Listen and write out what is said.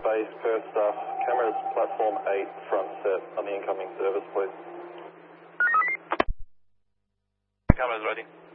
base, Perth staff, cameras platform 8, front set on the incoming service, please. Cameras ready.